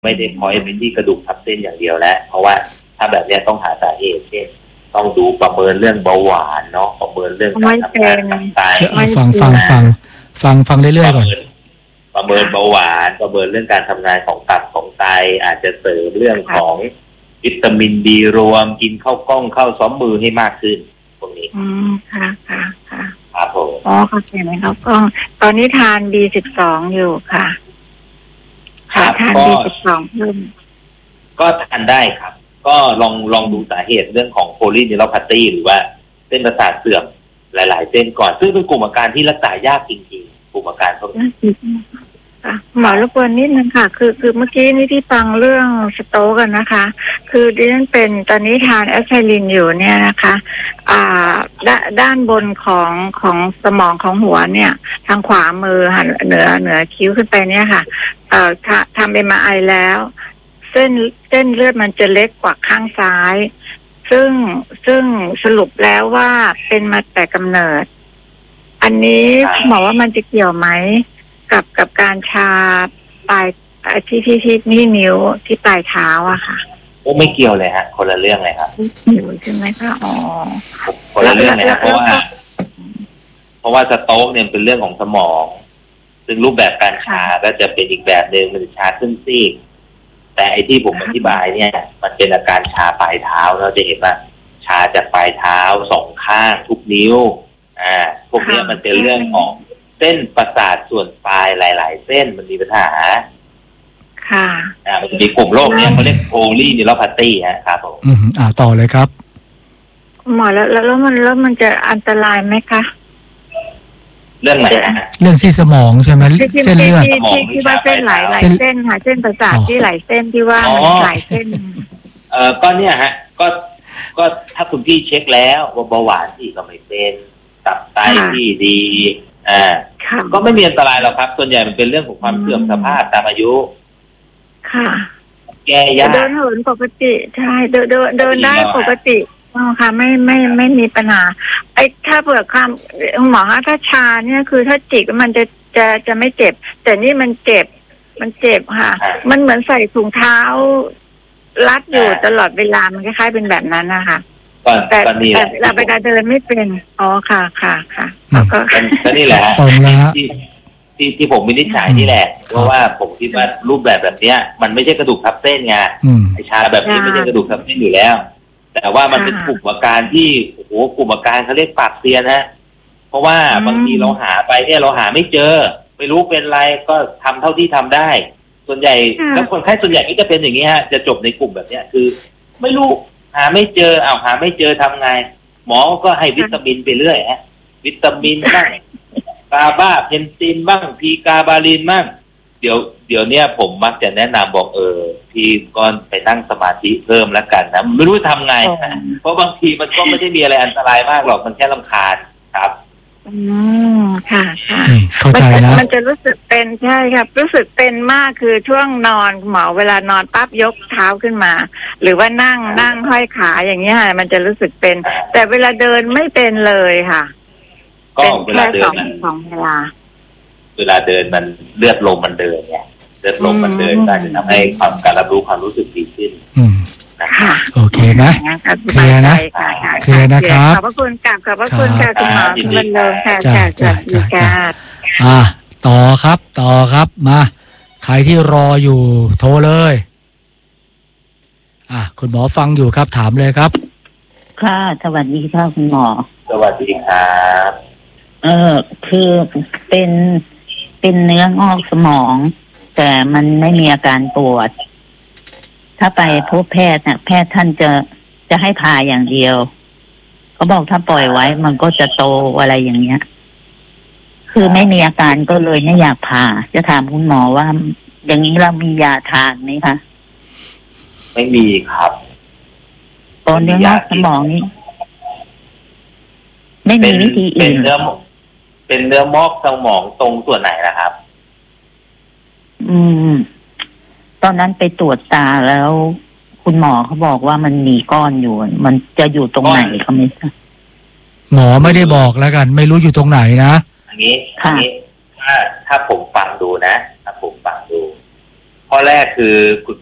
ไม่ได้พอยไปที่กระดูกทับเส้นอย่างเดียวแล้วเพราะว่าถ้าแบบนี้ต้องหาสาเหตุเช่นต้องดูประเมินเรื่องเบาหวานเนาะประเมินเรื่องการทำงานของไตฟังเรื่อยๆก่อนประเมินเบาหวานประเมินเรื่องการทำงานของตับของไตอาจจะเสริมเรื่องของวิตามินดีรวมกินข้าวกล้องข้าวซ้อมมือให้มากขึ้นตรงนี้ค่ะครับผมเข้าใจไหมครับก็ตอนนี้ทาน B12 อยู่ค่ะทาน B12 เพิ่มก็ทานได้ครับก็ลองดูสาเหตุเรื่องของโพลีนิวโรพาธีหรือว่าเส้นประสาทเสื่อมหลายๆเส้นก่อนซึ่งเป็นกลุ่มอาการที่รักษายากจริงๆกลุ่มอาการพวกนี้หมอรบกวนนิดนึงค่ะคือเมื่อกี้นี้ที่ฟังเรื่องสโตรกกันนะคะคือดิฉันเป็นตอนนี้ทานแอสไพรินอยู่เนี่ยนะคะด้านบนของสมองของหัวเนี่ยทางขวามือเหนือคิ้วขึ้นไปเนี่ยค่ะทำ MRI แล้วเส้นเลือดมันจะเล็กกว่าข้างซ้ายซึ่งสรุปแล้วว่าเป็นมาแต่กำเนิดอันนี้หมอว่ามันจะเกี่ยวไหมกับการชาปลายที่นิ้วที่ปลายเท้าอะค่ะโอ้ไม่เกี่ยวเลยฮะคนละเรื่องเลยครับอยู่ใช่ไหมคะอ๋อคนละเรื่องเลยครับเพราะว่าสโตรกเนี่ยเป็นเรื่องของสมองซึ่งรูปแบบการชาก็จะเป็นอีกแบบหนึ่งมันชาขึ้นซีกแต่ไอ้ที่ผมอธิบายเนี่ยมันเป็นอาการชาปลายเท้าเราจะเห็นว่าชาจากปลายเท้าสองข้างทุกนิ้วพวกนี้มันเป็นเรื่องของเส้นประสาทส่วนปลายหลายๆเส้นมันมีปัญหาค่ะมันจะมีกลุ่มโรคเนี้ยเขาเรียกโพลีนิวโรพาธีครับผมต่อเลยครับหมอแล้วมันจะอันตรายไหมคะเรื่องไหนเรื่องที่สมองใช่ไหมเส้นเลือดที่ว่าเส้นหลายเส้นค่ะเส้นประสาทที่หลายเส้นที่ว่าหลายเส้นก็เนี่ยฮะก็ถ้าคุณพี่เช็คแล้วว่าเบาหวานที่ก็ไม่เป็นตับไตที่ดีก็ไม่มีอันตรายหรอกครับส่วนใหญ่มันเป็นเรื่องของความเสื่อมสภาพตามอายุค่ะแก้ยากเดินเหินปกติใช่เดินได้ปกติค่ะไม่มีปัญหาถ้าเผื่อความหมอถ้าชาเนี่ยคือถ้าจิกมันจะไม่เจ็บแต่นี่มันเจ็บค่ะมันเหมือนใส่ถุงเท้ารัดอยู่ตลอดเวลามันคล้ายๆเป็นแบบนั้นนะคะแต่เวลาเดินไม่เป็นค่ะแล้วก็นี่แหละตรงแล้วที่ผมวินิจฉัยนี่แหละเพราะว่าผมคิดว่ารูปแบบเนี้ยมันไม่ใช่กระดูกทับเส้นไงไอชาแบบนี้ไม่ใช่กระดูกทับเส้นอยู่แล้วแต่ว่ามันเป็นกลุ่มอาการที่โอ้โหกลุ่มอาการเขาเรียกปากเซียนฮะเพราะว่าบางทีเราหาไปเนี่ยเราหาไม่เจอไม่รู้เป็นไรก็ทำเท่าที่ทำได้ส่วนใหญ่แล้วคนไข้ส่วนใหญ่ก็จะเป็นอย่างนี้ฮะจะจบในกลุ่มแบบเนี้ยคือไม่รู้หาไม่เจอหาไม่เจอทำไงหมอก็ให้วิตามินไปเรื่อยฮะวิตามินบ้างกาบาเพนซินบ้างพีกาบาลินบ้างเดี๋ยวเนี้ยผมมักจะแนะนำบอกพี่ก่อนไปนั่งสมาธิเพิ่มแล้วกันนะไม่รู้ทำไงเพราะบางทีมันก็ไม่ได้มีอะไรอันตรายมากหรอกมันแค่รำคาญครับค่ะเข้าใจนะมันจะรู้สึกเป็นใช่ครับรู้สึกเป็นมากคือช่วงนอนหมอเวลานอนปั๊บยกเท้าขึ้นมาหรือว่านั่งห้อยขาอย่างเงี้ยมันจะรู้สึกเป็นแต่เวลาเดินไม่เป็นเลยค่ะก็เวลาเดินสองเวลาเดินมันเลือดลมมันเดินไงเลือดลมมันเดินก็จะทำให้การรับรู้ความรู้สึกดีขึ้นค่ะโอเคนะเคลียร์นะเคลียร์นะครับขอบพระคุณค่ะคุณหมอคุณบันเทิงค่ะจ้าต่อครับมาใครที่รออยู่โทรเลยคุณหมอฟังอยู่ครับถามเลยครับค่ะสวัสดีค่ะคุณหมอสวัสดีครับคือเป็นเนื้องอกสมองแต่มันไม่มีอาการปวดถ้าไปพบแพทย์แพทย์ท่านจะให้ผ่าอย่างเดียวเขาบอกถ้าปล่อยไว้มันก็จะโตอะไรอย่างเงี้ยคือไม่มีอาการก็เลยไม่อยากผ่าจะถามคุณหมอว่าอย่างนี้เรามียาทานไหมคะไม่มีครับตอนเนื้องอกสมองนี้ไม่มีวิธีอื่นเป็นเนื้อมอกสมองตรงส่วนไหนนะครับตอนนั้นไปตรวจตาแล้วคุณหมอเขาบอกว่ามันมีก้อนอยู่มันจะอยู่ตรงไหนเขาไม่ทราบหมอไม่ได้บอกแล้วกันไม่รู้อยู่ตรงไหนนะอันนี้ถ้าผมฟังดูนะถ้าผมฟังดูข้อแรกคือ